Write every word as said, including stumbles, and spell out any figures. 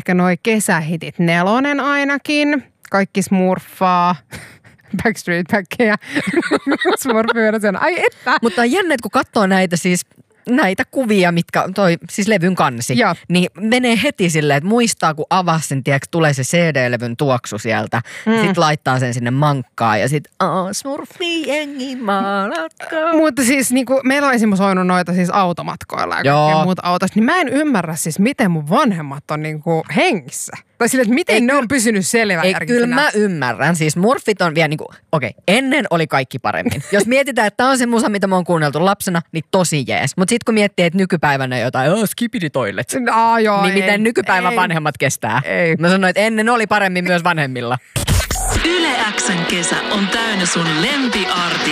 ehkä noi kesähitit nelonen ainakin. Kaikki smurfaa. Backstreet Backia. Smurfyödä sen. Ai että. Mutta on jännä, että kun katsoo näitä siis näitä kuvia, mitkä toi siis levyn kansi, Joo. niin menee heti silleen, että muistaa, kun avaa sen, tiedätkö, tulee se C D-levyn tuoksu sieltä, mm. ja sit laittaa sen sinne mankkaan, ja sit oh, Smurfi jengi maalatkaa. Mutta siis niinku, meillä on esimerkiksi soinut noita siis automatkoilla ja kaikkea muuta autosta, niin mä en ymmärrä siis, miten mun vanhemmat on niinku hengissä. Tai sille, että miten ei, ne on pysynyt selväjärkisinä. Kyllä mä ymmärrän. Siis Smurfit on vielä niinku, okei, okay, ennen oli kaikki paremmin. Jos mietitään, että tää on se musa, mitä mä oon kuunneltu lapsena, niin tosi jees. Mutta sit kun miettii, että nykypäivänä jotain, oh, skipidi toilet. No, joo, niin ei, miten nykypäivän ei, vanhemmat kestää? Ei. Mä sanoin, että ennen oli paremmin myös vanhemmilla. Yle X:n kesä on täynnä sun lempiartistit.